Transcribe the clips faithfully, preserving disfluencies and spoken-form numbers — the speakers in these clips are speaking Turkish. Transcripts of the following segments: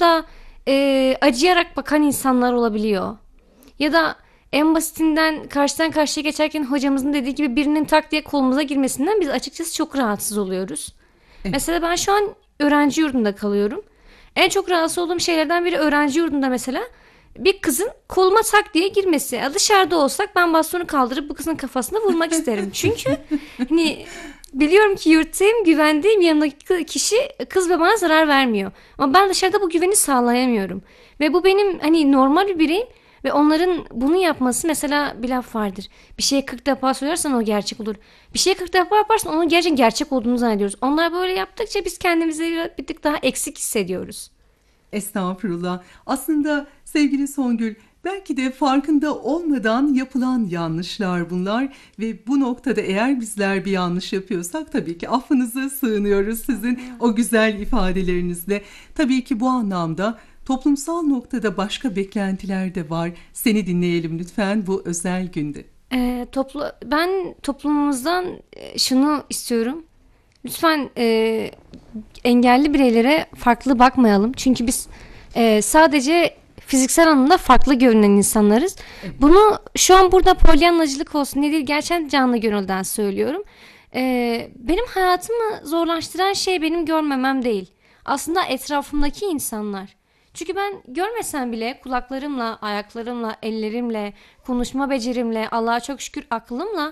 da e, acıyarak bakan insanlar olabiliyor. Ya da en basitinden karşıdan karşıya geçerken hocamızın dediği gibi birinin tak diye kolumuza girmesinden biz açıkçası çok rahatsız oluyoruz. Evet. Mesela ben şu an öğrenci yurdunda kalıyorum. En çok rahatsız olduğum şeylerden biri öğrenci yurdunda mesela bir kızın koluma tak diye girmesi. Ya dışarıda olsak ben bastonu kaldırıp bu kızın kafasına vurmak isterim. Çünkü hani biliyorum ki yurttayım, güvendeyim, yanımdaki kişi kız ve bana zarar vermiyor. Ama ben dışarıda bu güveni sağlayamıyorum. Ve bu benim hani normal bir bireyim ve onların bunu yapması, mesela bir laf vardır. Bir şeye kırk defa söylersen o gerçek olur. Bir şeye kırk defa yaparsan onun gerçekten gerçek olduğunu zannediyoruz. Onlar böyle yaptıkça biz kendimizi bir tık daha eksik hissediyoruz. Estağfurullah. Aslında sevgili Songül, belki de farkında olmadan yapılan yanlışlar bunlar ve bu noktada eğer bizler bir yanlış yapıyorsak tabii ki affınıza sığınıyoruz sizin o güzel ifadelerinizle. Tabii ki bu anlamda toplumsal noktada başka beklentiler de var. Seni dinleyelim lütfen bu özel günde. Ee, toplu, ben toplumumuzdan e, şunu istiyorum. Lütfen e, engelli bireylere farklı bakmayalım. Çünkü biz e, sadece fiziksel anlamda farklı görünen insanlarız. Evet. Bunu şu an burada polyanlacılık olsun ne değil, gerçekten canlı gönülden söylüyorum. E, benim hayatımı zorlaştıran şey benim görmemem değil. Aslında etrafımdaki insanlar. Çünkü ben görmesem bile kulaklarımla, ayaklarımla, ellerimle, konuşma becerimle, Allah'a çok şükür aklımla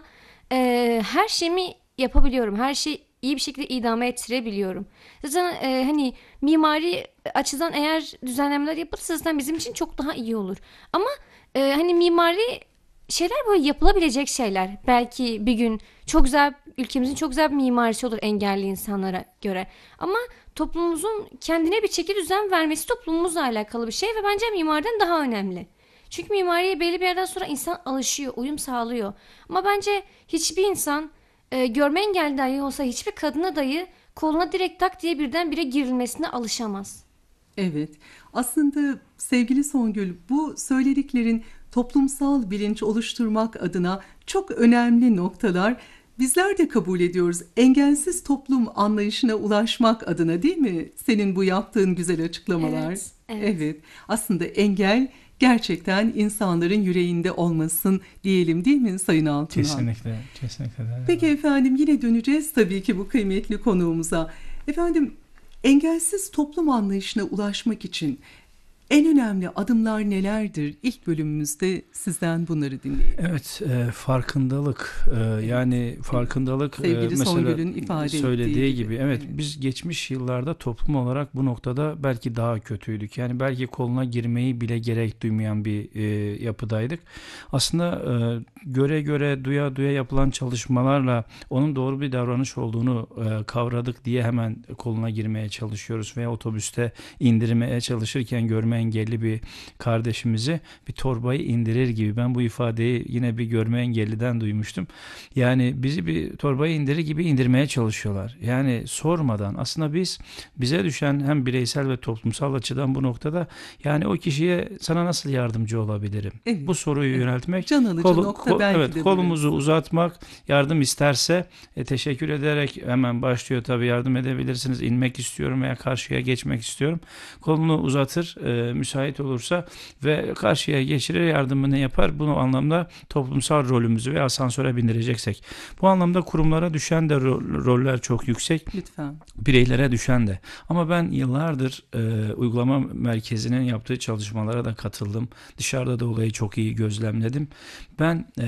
e, her şeyimi yapabiliyorum. Her şeyi iyi bir şekilde idame ettirebiliyorum. Zaten e, hani mimari açıdan eğer düzenlemeler yapılırsa zaten bizim için çok daha iyi olur. Ama e, hani mimari şeyler böyle yapılabilecek şeyler. Belki bir gün çok güzel, ülkemizin çok güzel bir mimarisi olur engelli insanlara göre. Ama toplumumuzun kendine bir çeki düzen vermesi toplumumuzla alakalı bir şey ve bence mimariden daha önemli. Çünkü mimariye belli bir yerden sonra insan alışıyor, uyum sağlıyor. Ama bence hiçbir insan e, görme engelli dahi olsa hiçbir kadına dahi koluna direkt tak diye birdenbire girilmesine alışamaz. Evet, aslında sevgili Songül, bu söylediklerin toplumsal bilinç oluşturmak adına çok önemli noktalar. Bizler de kabul ediyoruz. Engelsiz toplum anlayışına ulaşmak adına, değil mi? Senin bu yaptığın güzel açıklamalar. Evet, evet. Evet, aslında engel gerçekten insanların yüreğinde olmasın diyelim, değil mi Sayın Altunhan? Kesinlikle, kesinlikle. Peki efendim, yine döneceğiz tabii ki bu kıymetli konuğumuza. Efendim, engelsiz toplum anlayışına ulaşmak için en önemli adımlar nelerdir? İlk bölümümüzde sizden bunları dinleyelim. Evet, e, farkındalık e, yani farkındalık e, Sevgili mesela Songül'ün ifade söylediği ettiği gibi, gibi. evet, Evet. biz geçmiş yıllarda toplum olarak bu noktada belki daha kötüydük. Yani belki koluna girmeyi bile gerek duymayan bir e, yapıdaydık. Aslında e, göre göre duya duya yapılan çalışmalarla onun doğru bir davranış olduğunu e, kavradık diye hemen koluna girmeye çalışıyoruz veya otobüste indirmeye çalışırken görme engelli bir kardeşimizi bir torbayı indirir gibi, ben bu ifadeyi yine bir görme engelliden duymuştum. Yani bizi bir torbayı indirir gibi indirmeye çalışıyorlar. Yani sormadan aslında biz bize düşen hem bireysel ve toplumsal açıdan bu noktada, yani o kişiye sana nasıl yardımcı olabilirim? Evet. Bu soruyu Evet. yöneltmek, Can alıcı kolu, nokta ko- belki evet de kolumuzu burası. uzatmak, yardım isterse e, teşekkür ederek hemen başlıyor, tabii yardım edebilirsiniz, inmek istiyorum veya karşıya geçmek istiyorum. Kolunu uzatır, e, müsait olursa ve karşıya geçirir, yardımını yapar. Bu anlamda toplumsal rolümüzü ve asansöre bindireceksek. Bu anlamda kurumlara düşen de ro- roller çok yüksek. Lütfen. Bireylere düşen de. Ama ben yıllardır e, uygulama merkezinin yaptığı çalışmalara da katıldım. Dışarıda da olayı çok iyi gözlemledim. Ben e,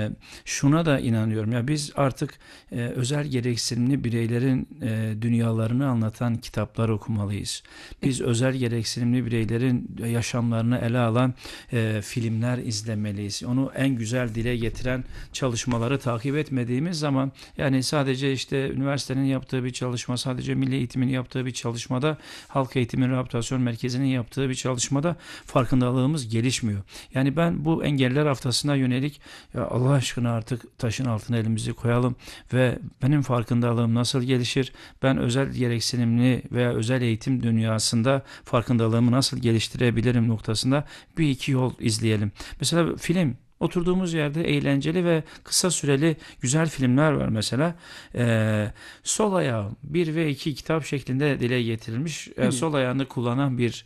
şuna da inanıyorum. Ya biz artık e, özel gereksinimli bireylerin e, dünyalarını anlatan kitaplar okumalıyız. Biz özel gereksinimli bireylerin yaşamlarını ele alan e, filmler izlemeliyiz. Onu en güzel dile getiren çalışmaları takip etmediğimiz zaman, yani sadece işte üniversitenin yaptığı bir çalışma, sadece Milli Eğitim'in yaptığı bir çalışmada, Halk Eğitimi Rehabilitasyon Merkezi'nin yaptığı bir çalışmada farkındalığımız gelişmiyor. Yani ben bu engeller haftasına yönelik, ya Allah aşkına artık taşın altına elimizi koyalım ve benim farkındalığım nasıl gelişir? Ben özel gereksinimli veya özel eğitim dünyasında farkındalığımı nasıl geliştirebilirim noktasında bir iki yol izleyelim. Mesela film. Oturduğumuz yerde eğlenceli ve kısa süreli güzel filmler var mesela. Ee, sol ayağı bir ve iki kitap şeklinde dile getirilmiş. Ee, Evet. sol ayağını kullanan bir